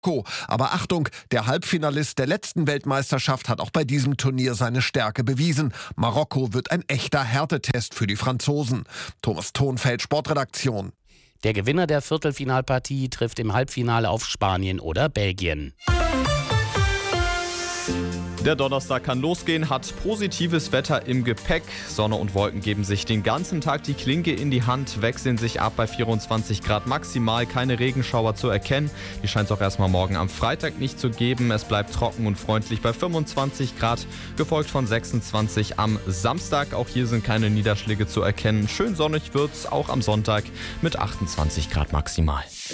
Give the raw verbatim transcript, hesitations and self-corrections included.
Marokko. Aber Achtung, der Halbfinalist der letzten Weltmeisterschaft hat auch bei diesem Turnier seine Stärke bewiesen. Marokko wird ein echter Härtetest für die Franzosen. Thomas Thonfeld, Sportredaktion. Der Gewinner der Viertelfinalpartie trifft im Halbfinale auf Spanien oder Belgien. Der Donnerstag kann losgehen, hat positives Wetter im Gepäck. Sonne und Wolken geben sich den ganzen Tag die Klinke in die Hand, wechseln sich ab bei vierundzwanzig Grad maximal, keine Regenschauer zu erkennen. Die scheint es auch erstmal morgen am Freitag nicht zu geben. Es bleibt trocken und freundlich bei fünfundzwanzig Grad, gefolgt von sechsundzwanzig am Samstag. Auch hier sind keine Niederschläge zu erkennen. Schön sonnig wird's auch am Sonntag mit achtundzwanzig Grad maximal.